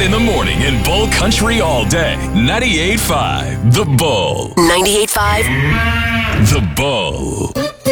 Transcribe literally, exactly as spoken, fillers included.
in the morning and Bull Country all day. ninety-eight point five The Bull. ninety-eight point five The Bull.